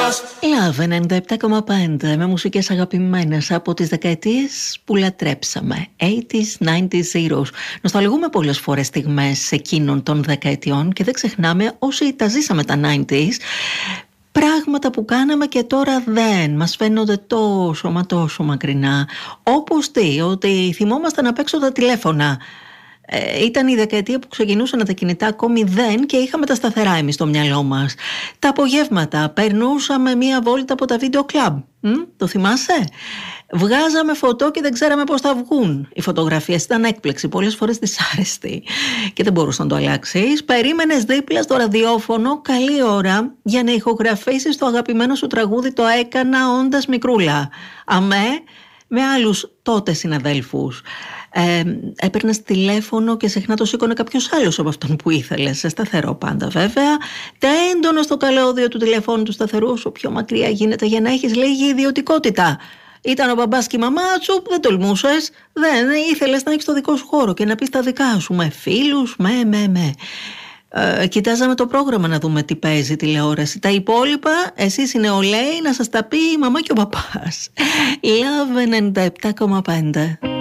Love 97,5 με μουσικές αγαπημένες από τις δεκαετίες που λατρέψαμε. 80s, 90s, zeros. Νοσταλγούμε πολλές φορές στιγμές εκείνων των δεκαετιών και δεν ξεχνάμε όσοι τα ζήσαμε τα 90s. Πράγματα που κάναμε και τώρα δεν μας φαίνονται τόσο μα τόσο μακρινά. Όπως ότι θυμόμασταν απ' έξω τα τηλέφωνα. Ήταν η δεκαετία που ξεκινούσαν τα κινητά ακόμη δεν και είχαμε τα σταθερά εμείς στο μυαλό μας. Τα απογεύματα περνούσαμε μία βόλτα από τα βίντεο κλαμπ. Το θυμάσαι? Βγάζαμε φωτό και δεν ξέραμε πώς θα βγουν. Οι φωτογραφίες ήταν έκπληξη, πολλές φορές δυσάρεστη και δεν μπορούσαν να το αλλάξεις. Περίμενες δίπλα στο ραδιόφωνο καλή ώρα για να ηχογραφήσεις το αγαπημένο σου τραγούδι. Το έκανα όντας μικρούλα. Αμέ, με άλλους τότε συναδέλφους. Έπαιρνες τηλέφωνο και συχνά το σήκωνε κάποιος άλλος από αυτόν που ήθελες. Σταθερό πάντα βέβαια. Τέντονο στο καλώδιο του τηλεφώνου του σταθερού, όσο πιο μακριά γίνεται, για να έχεις λίγη ιδιωτικότητα. Ήταν ο μπαμπάς και η μαμά σου, δεν τολμούσες. Δεν ήθελες να έχεις το δικό σου χώρο και να πεις τα δικά σου με φίλους, κοιτάζαμε το πρόγραμμα να δούμε τι παίζει τηλεόραση. Τα υπόλοιπα, εσείς οι νεολαίοι, να σας τα πει η μαμά και ο παπάς. Love 97,5.